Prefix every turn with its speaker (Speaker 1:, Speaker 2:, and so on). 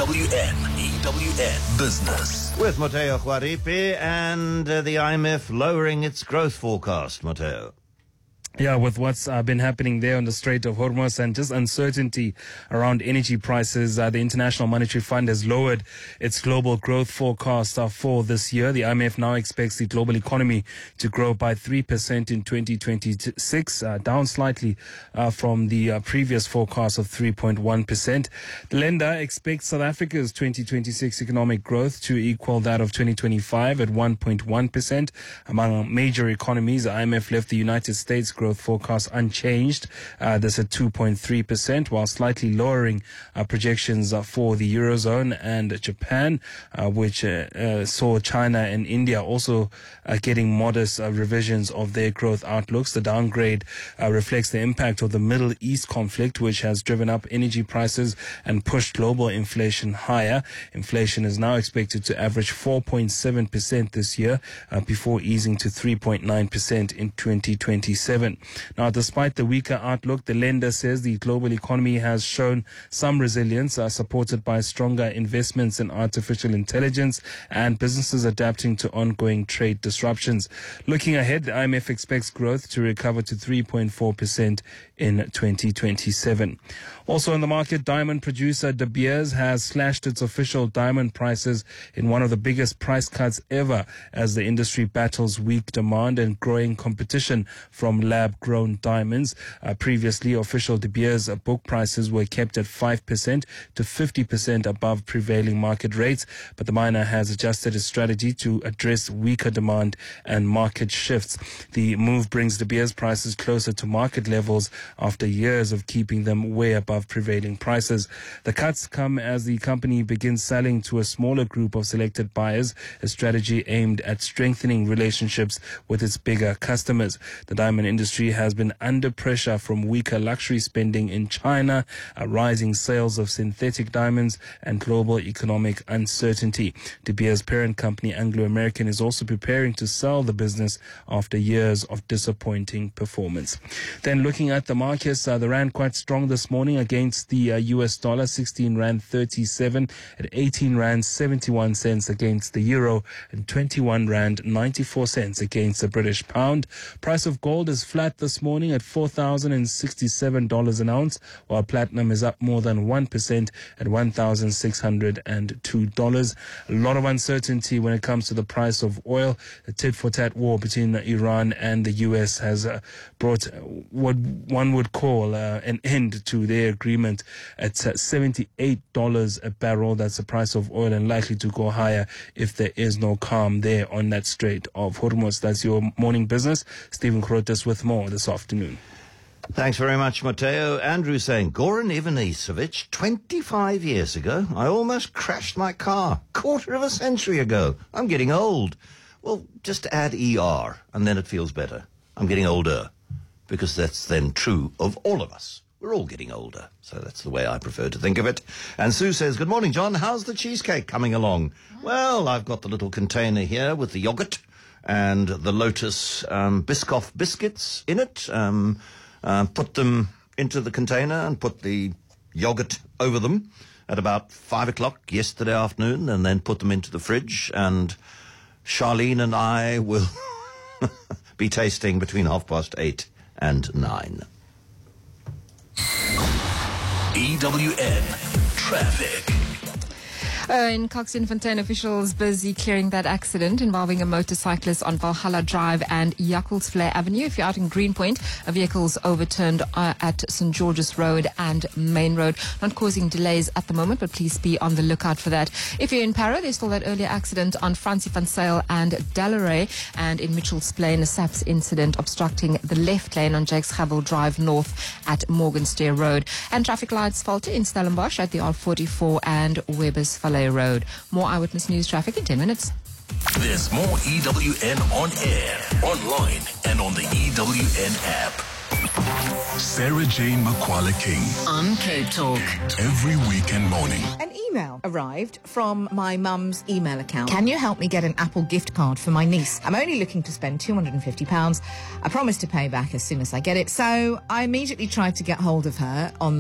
Speaker 1: EWN Business.
Speaker 2: With Matteo Juaripe and the IMF lowering its growth forecast, Matteo.
Speaker 3: Yeah, with what's been happening there on the Strait of Hormuz and just uncertainty around energy prices, the International Monetary Fund has lowered its global growth forecast for this year. The IMF now expects the global economy to grow by 3% in 2026, down slightly from the previous forecast of 3.1%. The lender expects South Africa's 2026 economic growth to equal that of 2025 at 1.1%. Among major economies, the IMF left the United States growth forecast unchanged. This at 2.3%, while slightly lowering projections for the Eurozone and Japan, which saw China and India also getting modest revisions of their growth outlooks. The downgrade reflects the impact of the Middle East conflict, which has driven up energy prices and pushed global inflation higher. Inflation is now expected to average 4.7% this year, before easing to 3.9% in 2027. Now, despite the weaker outlook, the lender says the global economy has shown some resilience, supported by stronger investments in artificial intelligence and businesses adapting to ongoing trade disruptions. Looking ahead, the IMF expects growth to recover to 3.4% in 2027. Also on the market, diamond producer De Beers has slashed its official diamond prices in one of the biggest price cuts ever as the industry battles weak demand and growing competition from lab-grown diamonds. Previously, official De Beers book prices were kept at 5% to 50% above prevailing market rates, but the miner has adjusted its strategy to address weaker demand and market shifts. The move brings De Beers prices closer to market levels after years of keeping them way above prevailing prices. The cuts come as the company begins selling to a smaller group of selected buyers, a strategy aimed at strengthening relationships with its bigger customers. The diamond industry has been under pressure from weaker luxury spending in China, rising sales of synthetic diamonds, and global economic uncertainty. De Beers' parent company, Anglo American, is also preparing to sell the business after years of disappointing performance. Then looking at the markets, the rand quite strong this morning against the US dollar, 16 rand 37 at 18 rand 71 cents against the euro, and 21 rand 94 cents against the British pound. Price of gold is flat this morning at $4,067 an ounce, while platinum is up more than 1% at $1,602. A lot of uncertainty when it comes to the price of oil. The tit-for-tat war between Iran and the US has brought what one would call an end to their agreement at $78 a barrel. That's the price of oil, and likely to go higher if there is no calm there on that Strait of Hormuz. That's your morning business. Stephen Krotis with more this afternoon.
Speaker 2: Thanks very much, Matteo. Andrew saying, Goran Ivanisevic, 25 years ago, I almost crashed my car. Quarter of a century ago. I'm getting old. Well, just add ER, and then it feels better. I'm getting older, because that's then true of all of us. We're all getting older, so that's the way I prefer to think of it. And Sue says, good morning, John. How's the cheesecake coming along? Well, I've got the little container here with the yogurt and the Lotus Biscoff biscuits in it. Put them into the container and put the yogurt over them at about 5 o'clock yesterday afternoon, and then put them into the fridge. And Charlene and I will be tasting between 8:30 and 9.
Speaker 1: EWN Traffic.
Speaker 4: In Coxfontein, officials busy clearing that accident involving a motorcyclist on Valhalla Drive and Jakkelsvlei Avenue. If you're out in Greenpoint, a vehicle's overturned at St. George's Road and Main Road. Not causing delays at the moment, but please be on the lookout for that. If you're in Parow, there's still that earlier accident on Francie van Sail and Dalaray, and in Mitchell's Plain, a SAPS incident obstructing the left lane on Jakes Havel Drive North at Morganstair Road. And traffic lights faulty in Stellenbosch at the R44 and Weber's Valley Road. More Eyewitness News traffic in 10 minutes.
Speaker 1: There's more EWN on air, online, and on the EWN app. Sarah Jane Makwala King
Speaker 5: on Cape Talk
Speaker 1: every weekend morning.
Speaker 6: An email arrived from my mum's email account. Can you help me get an Apple gift card for my niece? I'm only looking to spend £250. I promise to pay back as soon as I get it. So I immediately tried to get hold of her on